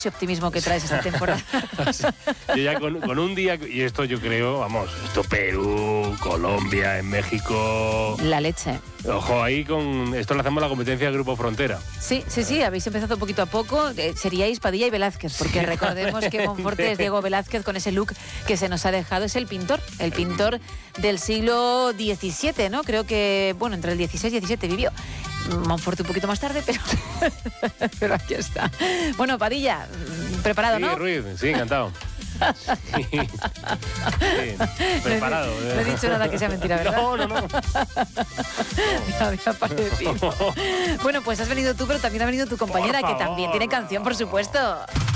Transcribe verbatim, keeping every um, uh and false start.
ese optimismo que traes esta temporada. Sí, yo ya con, con un día, y esto yo creo, vamos, esto Perú, Colombia, en México... La leche. Ojo, ahí con... Esto lo hacemos la competencia del Grupo Frontera. Sí, sí, sí, habéis empezado poquito a poco. Eh, seríais Padilla y Velázquez, porque recordemos que Monforte es Diego Velázquez con ese look que se nos ha dejado. Es el pintor, el pintor del siglo diecisiete, ¿no? Creo que, bueno, entre el dieciséis y diecisiete vivió. Monforte un poquito más tarde, pero, pero aquí está. Bueno, Padilla, preparado, sí, ¿no? Ruiz, sí, encantado. Sí, sí, preparado. No he, no he dicho nada que sea mentira, ¿verdad? No, no, no. Me había parecido. Bueno, pues has venido tú, pero también ha venido tu compañera, Por que también favor. tiene canción, por supuesto.